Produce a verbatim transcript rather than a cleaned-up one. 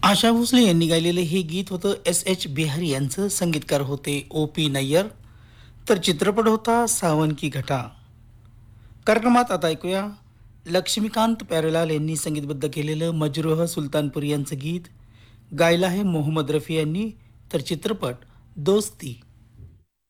आशा भोसले यांनी गायलेलं हे गीत होतं. एस एच बिहारी यांचं. संगीतकार होते ओ पी नय्यर. तर चित्रपट होता सावन की घटा. कार्यक्रमात आता ऐकूया लक्ष्मीकांत प्यारेलाल यांनी संगीतबद्ध केलेलं मजरूह सुलतानपुरी यांचं गीत. गायलं आहे मोहम्मद रफी यांनी. तर चित्रपट दोस्ती.